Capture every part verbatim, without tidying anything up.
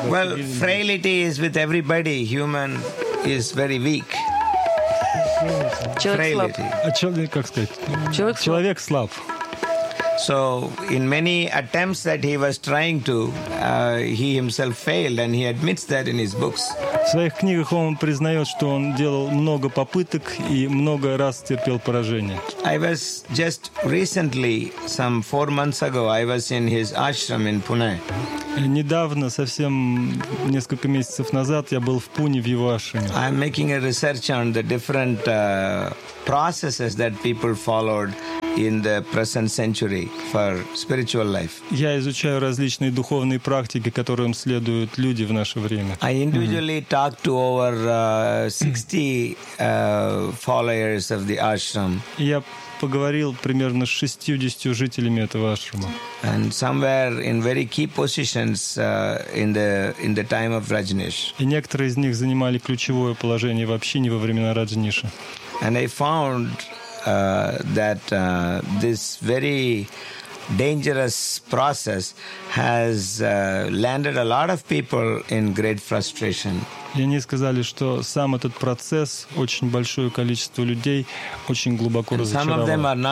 Well, frailty is with everybody. Human is very weak. Человек слаб. А человек, как сказать? Человек слаб. Человек слаб. So, in many attempts that he was trying to, uh, he himself failed, and he admits that in his books. В своих книгах он признает, что он делал много попыток и много раз терпел поражение. I was just recently, some four months ago, I was in his ashram in Pune. Недавно, совсем несколько месяцев назад, я был в Пуне в его ашраме. I'm making a research on the different uh, processes that people followed in the present century for spiritual life. Я изучаю различные духовные практики, которым следуют люди в наше время. I individually talked to over uh, sixty uh, followers of the ashram. Я поговорил примерно с шестьюдесятью жителями этого ашрама. And somewhere in very key positions uh, in the in the time of Rajneesh. И некоторые из них занимали ключевое положение в общине во времена Раджниша. And I found uh, that uh, this very dangerous process has uh, landed a lot of people in great frustration. И они сказали, что сам этот процесс очень большое количество людей очень глубоко разочаровал.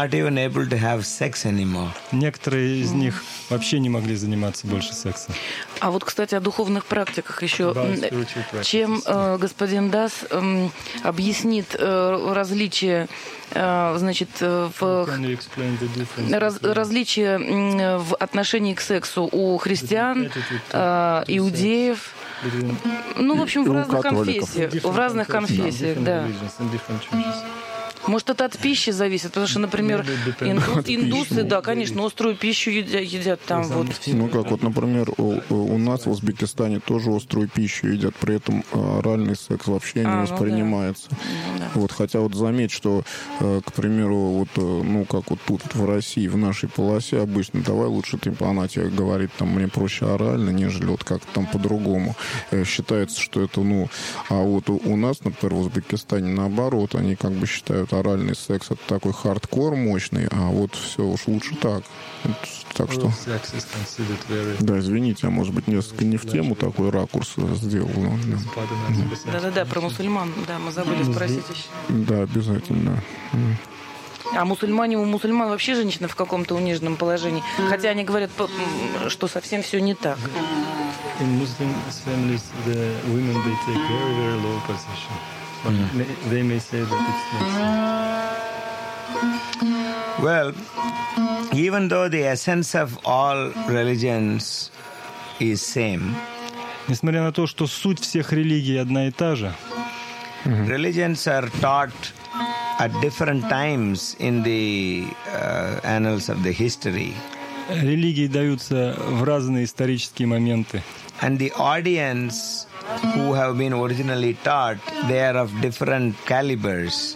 Некоторые из них вообще не могли заниматься больше сексом. А вот, кстати, о духовных практиках еще. Чем э, господин Дас э, объяснит э, различия, э, значит, в раз, различия э, в отношении к сексу у христиан, э, иудеев? Ну, в общем, в разных конфессиях. В разных конфессиях, да. Может, это от пищи зависит, потому что, например, инду, индусы, да, конечно, острую пищу едят, едят там вот. Ну, как вот, например, у, у нас в Узбекистане тоже острую пищу едят, при этом оральный секс вообще не а, воспринимается. Ну, да. Вот, хотя вот заметь, что, к примеру, вот, ну, как вот тут в России, в нашей полосе обычно, давай лучше ты, она тебе говорит, там, мне проще орально, нежели вот как-то там по-другому. Считается, что это, ну, а вот у, у нас, например, в Узбекистане наоборот, они как бы считают оральный секс это такой хардкор мощный, а вот все уж лучше так. Так что... Да, извините, я, может быть, несколько не в тему такой ракурс сделал. Но... Да-да-да, про мусульман, да, мы забыли спросить еще. Да, обязательно. А мусульмане, у мусульман вообще женщина в каком-то униженном положении. Хотя они говорят, что совсем все не так. In Muslim families, the women, they take very, very low position. Mm. They may say that it's not. Well, even though the essence of all religions is same, несмотря на то, что суть всех религий одна и та же, religions are taught at different times in the uh, annals of the history. Религии даются в разные исторические моменты. And the audience who have been originally taught, they are of different calibers,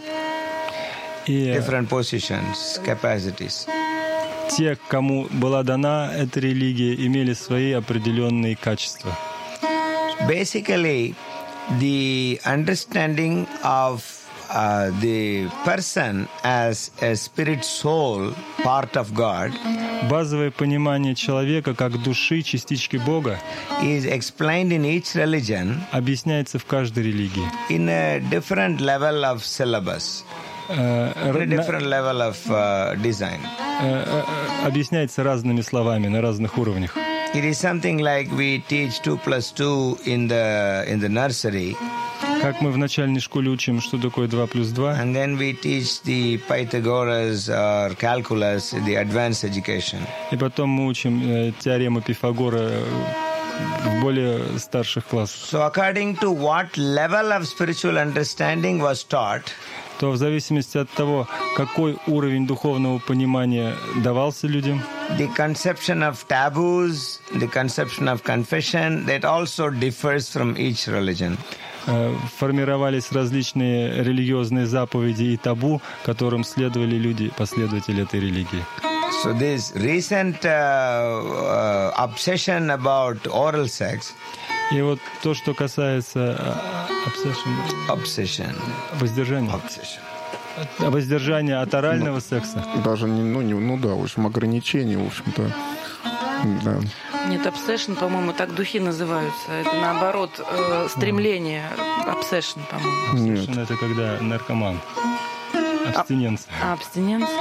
и different positions, capacities. Те, кому была дана эта религия, имели свои определенные качества. Basically, the understanding of uh, the person as a spirit soul, part of God, базовое понимание человека как души, частички Бога, is explained in each religion, объясняется в каждой религии. In a different level of syllabus, uh, in a different level of uh, design. Uh, uh, объясняется разными словами на разных уровнях. It is something like we teach two plus two in the in the nursery. Как мы в начальной школе учим, что такое два плюс два. And then we teach the Pythagoras or calculus in the advanced education. И потом мы учим э, теорему Пифагора в более старших классах. So according to what level of spiritual understanding was taught, то в зависимости от того, какой уровень духовного понимания давался людям, the conception of taboos, the conception of confession, that also differs from each religion. формировались различные религиозные заповеди и табу, которым следовали люди, последователи этой религии. So this recent uh, uh, obsession about oral sex. И вот то, что касается obsession, obsession. воздержания. Obsession. Воздержание от орального ну, секса. Даже не, ну, не, ну да, в общем, ограничения, в общем-то. Да. Нет, obsession, по-моему, так духи называются. Это наоборот э, стремление. Obsession, по-моему. Obsession — это когда наркоман. Абстиненция. А, абстиненция.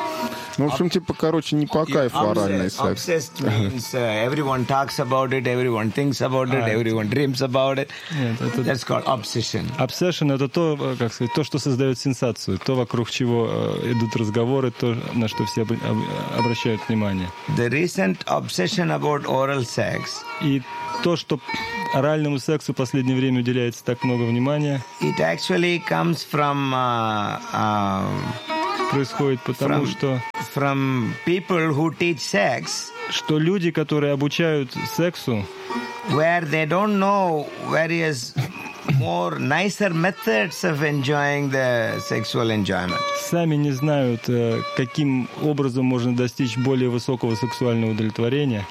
Ну, в общем, типа, короче, не по кайфу оральный секс. Obsessed means uh, everyone talks about it, everyone thinks about it, everyone dreams about it. Нет, это... That's called obsession. Obsession — это то, как сказать, то, что создает сенсацию, то, вокруг чего идут разговоры, то, на что все обращают внимание. The recent obsession about oral sex. И то, что оральному сексу в последнее время уделяется так много внимания, it actually comes from uh, uh, происходит потому, from, что from people who teach sex, что люди, которые обучают сексу, where they don't know various more nicer methods of enjoying the sexual enjoyment. Сами не знают, каким образом можно достичь более высокого сексуального удовлетворения.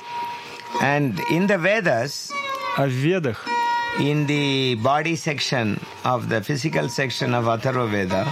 And in the Vedas, а в Ведах, in the body section of the physical section of Atharva Veda,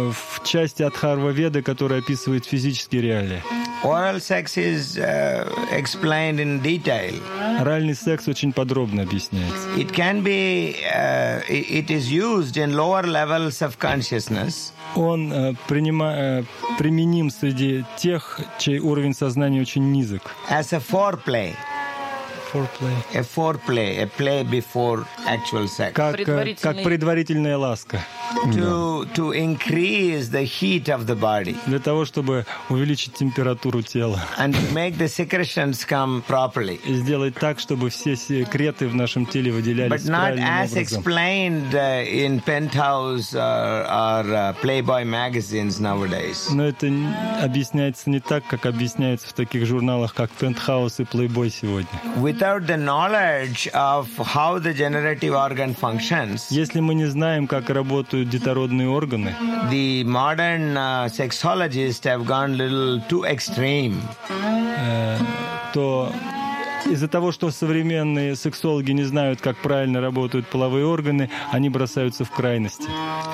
в части Атхарва Веды, которая описывает физические реалии, oral sex is uh, explained in detail. Оральный секс очень подробно объясняется. It can be, uh, it is used in lower levels of consciousness. Он uh, принима, uh, применим среди тех, чей уровень сознания очень низок. As a foreplay. Foreplay. A foreplay, a play before actual sex. Как, как предварительная ласка. To, to increase the heat of the body. Для того, чтобы увеличить температуру тела. And to make the secretions come properly. И сделать так, чтобы все секреты в нашем теле выделялись правильным образом. But not as explained uh, in Penthouse or, or uh, Playboy magazines nowadays. Но это объясняется не так, как объясняется в таких журналах, как Penthouse и Playboy сегодня. Without the knowledge of how the generative organ functions, если мы не знаем, как работают детородные органы, the modern uh, sexologists have gone a little too extreme. Э, то из-за того, что современные сексологи не знают, как правильно работают половые органы, они бросаются в крайности.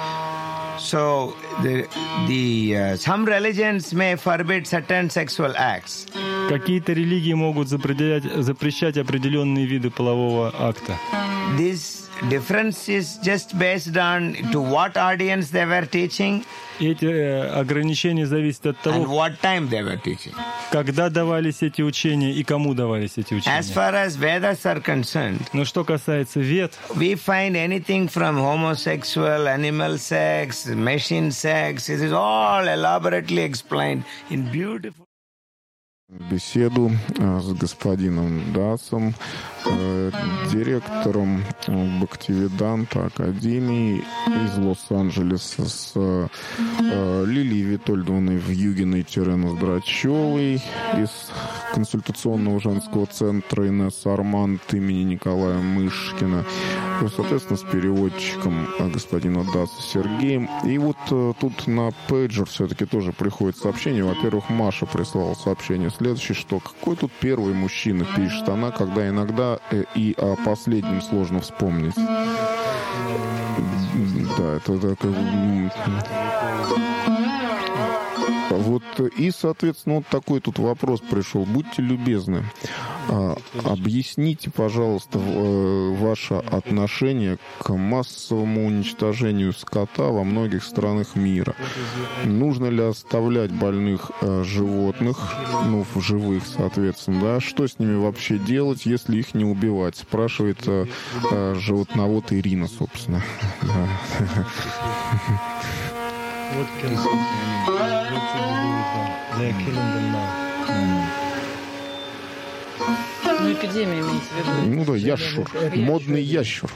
So the the uh, some religions may forbid certain sexual acts. Какие-то религии могут запретять, запрещать определенные виды полового акта. This difference is just based on to what audience they were teaching. Эти э, ограничения зависят от того, and what time they were teaching. Когда давались эти учения и кому давались эти учения. As far as Vedas are concerned, но что касается Вед, we find anything from homosexual, animal sex, machine sex. It is all elaborately explained in beautiful. Беседу с господином Дасом, директором Бхактивиданта Академии из Лос-Анджелеса, с Лилией Витольдовной Вьюгиной-Ноздрачевой из консультационного женского центра Инесса Арманд имени Николая Мышкина, и, соответственно, с переводчиком господина Даса Сергеем. И вот тут на пейджер все-таки тоже приходит сообщение. Во-первых, Маша прислала сообщение следующее, что какой тут первый мужчина, пишет она, когда иногда и о последнем сложно вспомнить. Да, это так. Вот, и, соответственно, вот такой тут вопрос пришел. Будьте любезны, а, объясните, пожалуйста, ваше отношение к массовому уничтожению скота во многих странах мира. Нужно ли оставлять больных а, животных, ну, в живых, соответственно, да? Что с ними вообще делать, если их не убивать? Спрашивает а, а, животновод Ирина, собственно. What can what should we do with them? They are killing them now. Ну, эпидемия имеется в виду. Ну да, ящур. Модный ящур.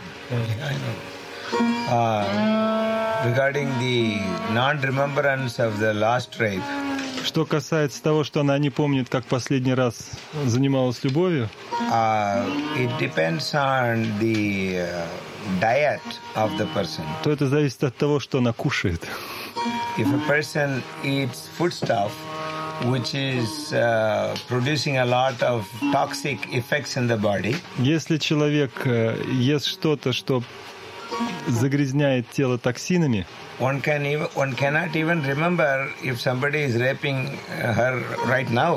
Uh, regarding the non-remembrance of the last rape. Что касается того, что она не помнит, как последний раз занималась любовью, uh, it depends on the uh, diet of the person. То это зависит от того, что она кушает. If a person eats foodstuff which is uh, producing a lot of toxic effects in the body, если человек ест что-то, что загрязняет тело токсинами, one can even, one cannot even remember if somebody is raping her right now.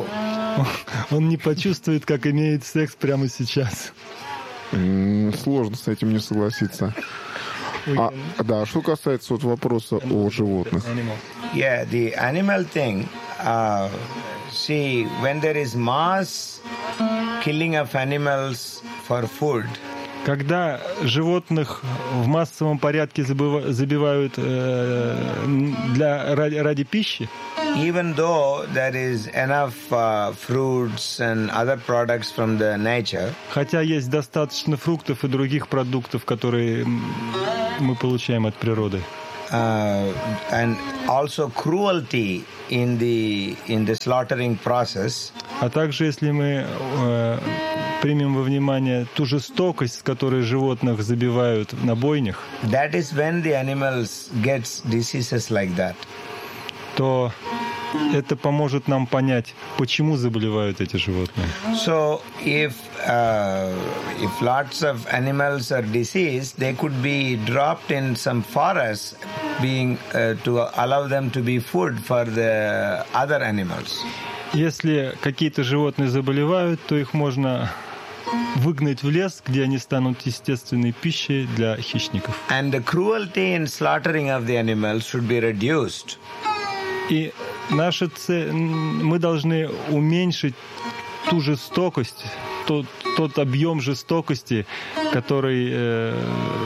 Он не почувствует, как имеет секс прямо сейчас. Сложно с этим не согласиться. А, да, что касается вот вопроса о животных. Yeah, the animal thing. Uh, see, when there is mass killing of animals for food. Когда животных в массовом порядке забивают э, для, ради, ради пищи, even though there is enough uh, fruits and other products from the nature, хотя есть достаточно фруктов и других продуктов, которые мы получаем от природы, uh, and also cruelty in the in the slaughtering process, а также если мы э, примем во внимание ту жестокость, с которой животных забивают на бойнях, that is when the animals gets diseases like that. То это поможет нам понять, почему заболевают эти животные. So if uh, if lots of animals are diseased, they could be dropped in some forests, being uh, to allow them to be food for the other animals. Если какие-то животные заболевают, то их можно выгнать в лес, где они станут естественной пищей для хищников. And the cruelty in slaughtering of the animals should be reduced. И наша цель, мы должны уменьшить ту жестокость, тот, тот объем жестокости, который э,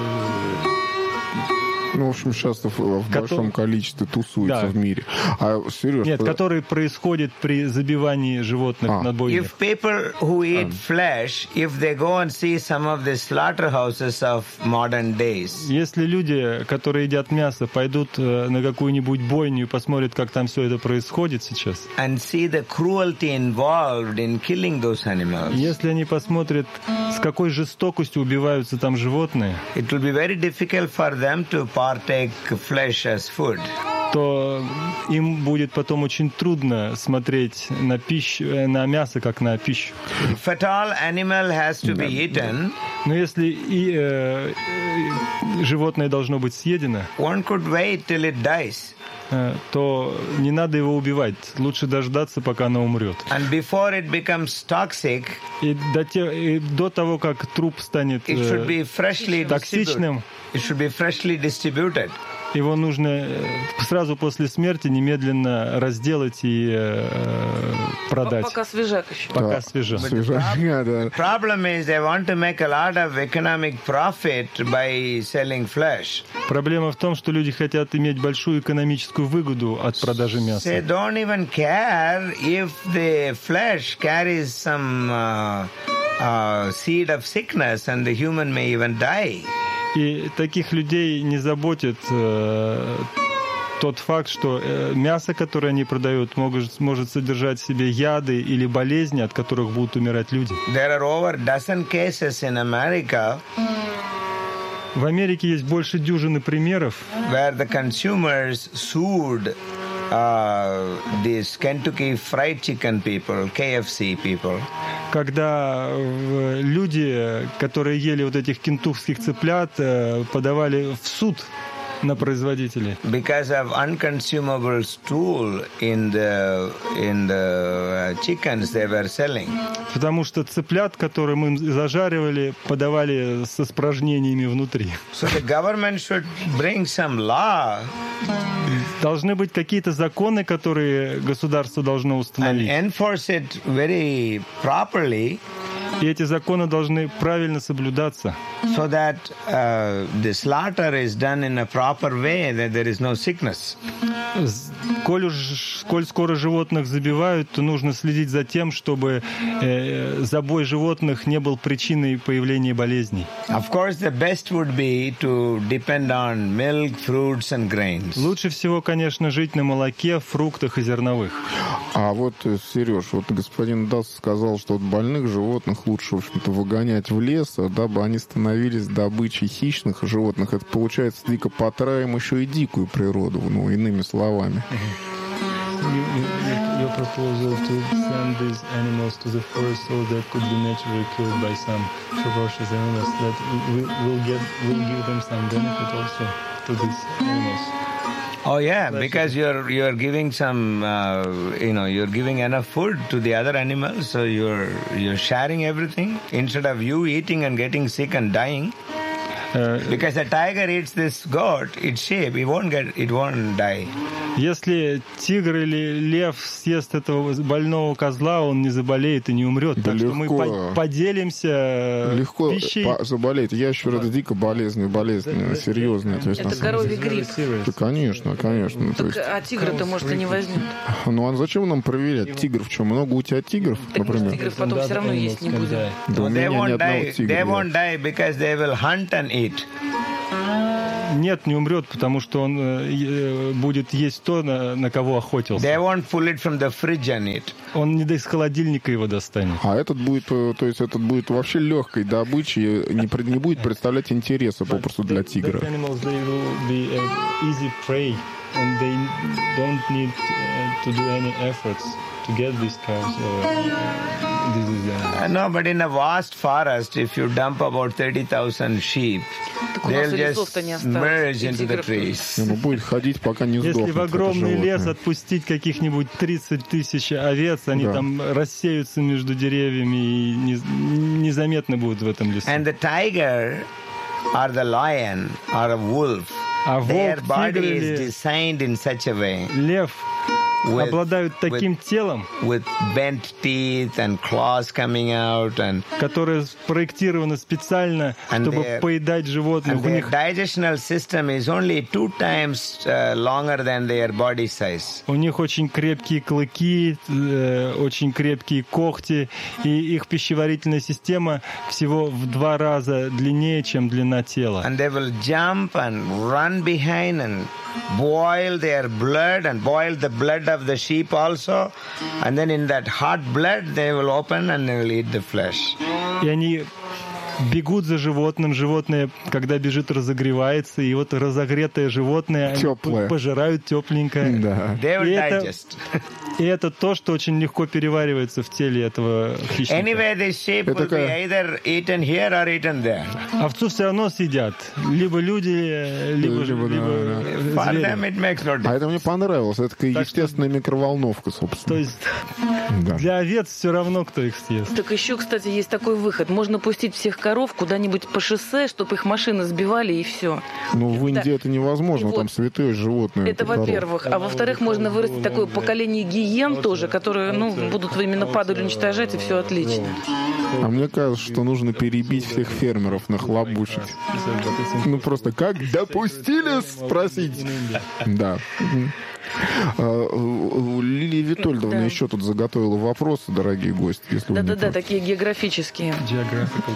ну, в общем, сейчас в, в который... большом количестве тусуется да. в мире. А, Сереж, Нет, под... который происходит при забивании животных а. на бойнях. If people who eat flesh, if they go and see some of the slaughterhouses of modern days. Если люди, которые едят мясо, пойдут на какую-нибудь бойню и посмотрят, как там все это происходит сейчас. And see the cruelty involved in killing those animals. Если они посмотрят, с какой жестокостью убиваются там животные, it will be very difficult for them to partake flesh as food. То им будет потом очень трудно смотреть на пищу, на мясо как на пищу. If at all animal has to be eaten, но если и э, животное должно быть съедено, one could wait till it dies. То не надо его убивать, лучше дождаться, пока оно умрет. And before it becomes toxic, и до, те, и до того, как труп станет it should be freshly токсичным, it should be freshly distributed. Его нужно сразу после смерти немедленно разделать и э, продать. Пока свежак еще. Пока свежак. The problem is they want to make a lot of economic profit by selling flesh. Проблема в том, что люди хотят иметь большую экономическую выгоду от продажи мяса. They don't even care if the flesh carries some uh, uh, seed of sickness and the human may even die. И таких людей не заботит э, тот факт, что э, мясо, которое они продают, может, может содержать в себе яды или болезни, от которых будут умирать люди. There are over dozen cases in America. В Америке есть больше дюжины примеров, where the consumers sued uh, these Kentucky Fried Chicken people, K F C people. Когда люди, которые ели вот этих кентукских цыплят, подавали в суд на производителей. Because of unconsumable stool in the in the chickens they were selling. Потому что цыплят, которые мы зажаривали, подавали с испражнениями внутри. So the government should bring some law. Должны быть какие-то законы, которые государство должно установить. And enforce it very properly. И эти законы должны правильно соблюдаться. So that uh, the slaughter is done in a proper way, that there is no sickness. Коль, уж, коль скоро животных забивают, то нужно следить за тем, чтобы э, забой животных не был причиной появления болезней. Of course, the best would be to depend on milk, fruits and grains. Лучше всего, конечно, жить на молоке, фруктах и зерновых. А вот, Сереж, вот господин Дас сказал, что вот больных животных лучше, в общем-то, выгонять в лес, дабы они становились добычей хищных животных. Это, получается, дико потраем еще и дикую природу, ну, иными словами. Your proposal to send these animals to the forest so that could be naturally killed by some ferocious animals, that will get will give them some benefit also to these animals. Oh yeah, because you're you're giving some, uh, you know, you're giving enough food to the other animals, so you're you're sharing everything instead of you eating and getting sick and dying. Because the tiger eats this goat, its sheep, it won't get, it won't die. Если тигр или лев съест этого больного козла, он не заболеет и не умрет. Да так легко. что мы по- поделимся легко пищей. По- заболеть. Ящер это дико болезненная, болезненная, серьезная. То есть, Это коровий грипп. Да, конечно, конечно. Так, То есть, а тигра-то, может, и не возьмет. ну а зачем нам проверять? Тигр в чем? Много у тебя тигров, Так может, например? тигров потом все равно есть не будем. Да у They меня ни won't одного die. тигра They нет. won't die because they will hunt and eat. Нет, не умрет, потому что он э, будет есть то, на, на кого охотился. They won't pull it from the fridge and eat. Он не из холодильника его достанет. А этот будет, э, то есть этот будет вообще легкой добычей, не, пред- не будет представлять интереса попросту для тигра. That animals, they will be uh, easy prey, and they don't need uh, to do any efforts to get these cows or uh, disease animals. Uh, no, but in a vast forest, if you dump about thirty thousand sheep, Так у нас they'll и лесов-то не just осталось. merge И into the тигров. trees. Он будет ходить, пока не сдохнет. Если в это огромный лес животное. отпустить каких-нибудь тридцать тысяч овец, они Да. там рассеются между деревьями и не- незаметно будут в этом лесу. And the tiger or the lion or a wolf, А their волк, body тигр is или designed in such a way лев with, обладают таким телом, with bent teeth and claws coming out, and, которое спроектировано специально, And чтобы their- поедать животных. and У their них, digestional system is only two times uh, longer than their body size. у них очень крепкие клыки, э, очень крепкие когти, и их пищеварительная система всего в два раза длиннее, чем длина тела. And they will jump and run behind and boil their blood and boil the blood of the sheep also. And then in that hot blood, they will open and they will eat the flesh. И они бегут за животным, животное, когда бежит, разогревается, и вот разогретое животное они Тёплое. пожирают тепленькое. Да. They will И это, digest. и это то, что очень легко переваривается в теле этого хищника. Anyway, this sheep Это will be такая- either eaten here or eaten there. Овцу все равно съедят. Либо люди, либо, Либо, либо, да, For звери. them, it makes no А difference. это мне понравилось. Это такая Так что- естественная микроволновка, То собственно. есть Да. для овец все равно, кто их съест. Так еще, кстати, есть такой выход. Можно пустить всех коров куда-нибудь по шоссе, чтобы их машины сбивали, и все. Ну, в Индии Да. это невозможно, И там вот. святое животное. Это корова. во-первых. А во-вторых, можно вырастить такое поколение гиен тоже, которые, ну, будут именно падаль уничтожать, и все отлично. А мне кажется, что нужно перебить всех фермеров, нахлобучить. Ну, просто как допустили спросить? Да. Мгм. А, у- у Лилии Витольдовна Да. еще тут заготовила вопросы, дорогие гости, если вы не Да-да-да, против. такие географические. Geographical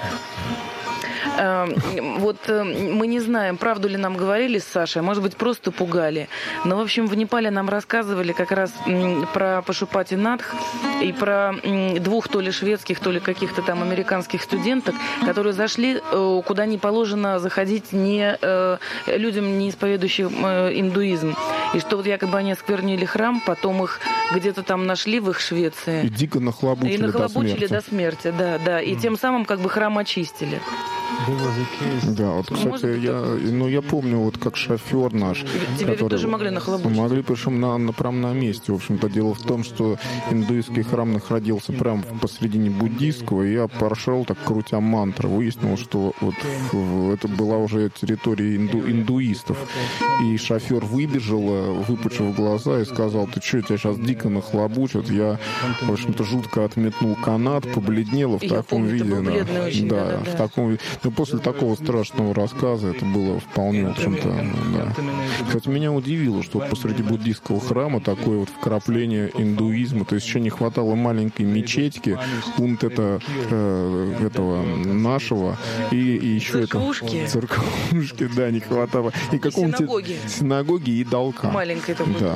Э, Вот э, мы не знаем, правду ли нам говорили с Сашей, может быть, просто пугали. Но, в общем, в Непале нам рассказывали как раз м, про Пашупати Надх и про м, двух то ли шведских, то ли каких-то там американских студенток, которые зашли, э, куда не положено заходить не, э, людям, не исповедующим э, индуизм. И что вот якобы они осквернили храм, потом их где-то там нашли в их Швеции. И дико нахлобучили, И нахлобучили до до смерти. смерти, да, да. И тем самым как бы храм очистили. There was a case. Да, вот, кстати, Может быть, я, ну, я помню, вот как шофер наш, Тебе ведь тоже могли нахлобучить. Могли, причем на, на, прям на месте. В общем-то, дело в том, что индуистский храм находился прямо посредине буддийского, и я прошел, так крутя мантры, выяснил, что вот в- это была уже территория инду, индуистов. И шофер выбежал, выпучив глаза, и сказал: ты что, тебя сейчас дико нахлобучат? Я, в общем-то, жутко отметнул канат, побледнела в Я таком помню, ты виде. был да. бледный очень, да, да-да-да. в таком виде. Но после такого страшного рассказа это было вполне, в общем-то, ну, да. Кстати, меня удивило, что посреди буддийского храма такое вот вкрапление индуизма. То есть еще не хватало маленькой мечетки, унт это, э, этого нашего, и, и еще Церквушки. это... Церквушки, да, не хватало. И какого-нибудь... синагоги. Синагоги и долка. Маленькой такой. Да.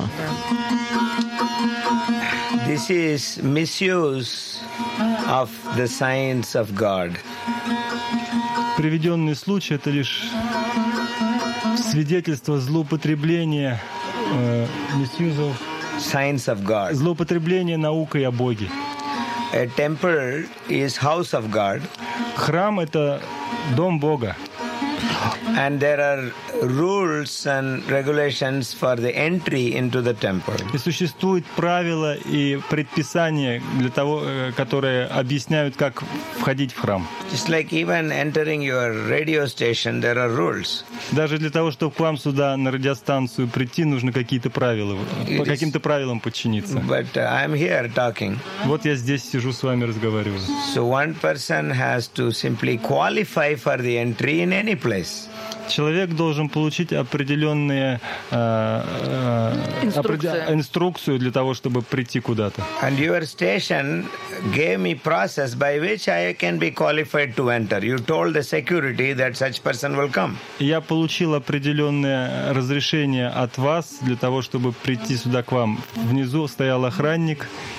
This is misuse of the science of God. Приведенный случай — это лишь свидетельство злоупотребления, э, misuse of- Science of God. злоупотребления наукой о Боге. A temple is house of God. Храм — это дом Бога. And there are rules and regulations for the entry into the temple. И существуют правила и предписания для того, которые объясняют, как входить в храм. Just like even entering your radio station, there are rules. Даже для того, чтобы к вам сюда на радиостанцию прийти, нужно какие-то правила, по каким-то правилам подчиниться. But uh, I'm here talking. Вот я здесь сижу с вами разговариваю. So one person has to simply qualify for the entry in any place. Человек должен получить определенные э, э, определя... инструкцию для того, чтобы прийти куда-то. And your station gave me process by which I can be qualified to enter. You told the security that such person will come. Я получил определенное разрешение от вас для того, чтобы прийти сюда к вам. Внизу стоял охранник